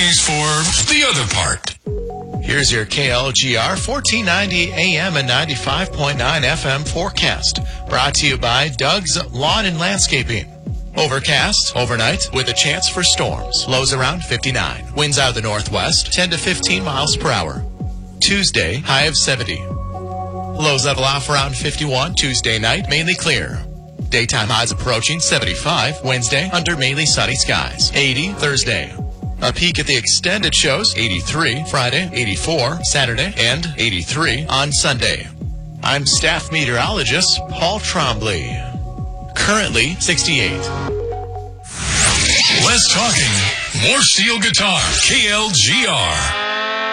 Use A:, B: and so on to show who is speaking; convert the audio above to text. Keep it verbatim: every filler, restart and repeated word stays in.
A: days for the other part.
B: Here's your K L G R fourteen ninety A M and ninety-five point nine F M forecast. Brought to you by Doug's Lawn and Landscaping. Overcast overnight with a chance for storms. Lows around fifty-nine. Winds out of the northwest, ten to fifteen miles per hour. Tuesday, high of seventy. Lows level off around fifty-one. Tuesday night, mainly clear. Daytime highs approaching seventy-five. Wednesday, under mainly sunny skies. eighty Thursday. A peek at the extended shows, eighty-three Friday, eighty-four Saturday, and eighty-three on Sunday. I'm staff meteorologist Paul Trombley. Currently sixty-eight.
A: Less talking, more steel guitar. K L G R.